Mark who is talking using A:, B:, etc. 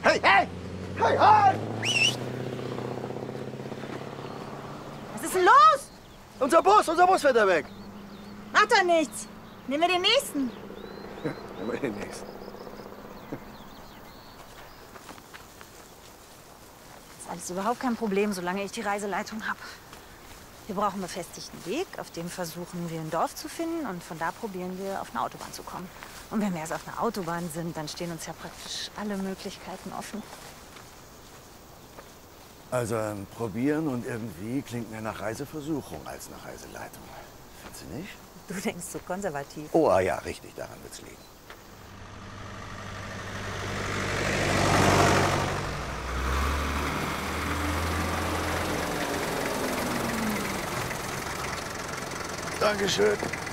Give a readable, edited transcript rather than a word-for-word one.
A: Hey, hey! Hey, halt!
B: Was ist denn los?
A: Unser Bus fährt da weg.
B: Macht doch nichts. Nehmen wir den nächsten.
A: Nehmen wir den nächsten.
B: Das ist alles überhaupt kein Problem, solange ich die Reiseleitung habe. Wir brauchen einen befestigten Weg, auf dem versuchen wir ein Dorf zu finden und von da probieren wir, auf eine Autobahn zu kommen. Und wenn wir erst auf einer Autobahn sind, dann stehen uns ja praktisch alle Möglichkeiten offen.
A: Also probieren und irgendwie klingt mehr nach Reiseversuchung als nach Reiseleitung. Findest du nicht?
B: Du denkst so konservativ.
A: Oh, ja, richtig, daran wird's liegen. Dankeschön.